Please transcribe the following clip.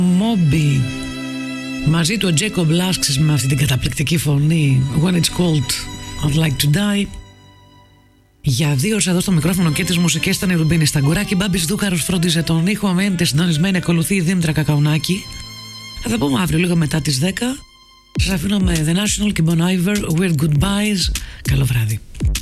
Moby. Μαζί του ο Jacob Lasks με αυτή την καταπληκτική φωνή. When it's cold, I'd like to die. Για 2 ώρες εδώ στο μικρόφωνο και τις μουσικές ήταν η Ρουμπίνη Σταγκουράκη. Μπάμπης Δούκαρος φρόντιζε τον ήχο. Μένετε συντονισμένοι, ακολουθεί η Δήμητρα Κακαουνάκη. Θα τα πούμε αύριο λίγο μετά τις 10. Σας αφήνω με The National και Bon Iver, Weird Goodbyes. Καλό βράδυ.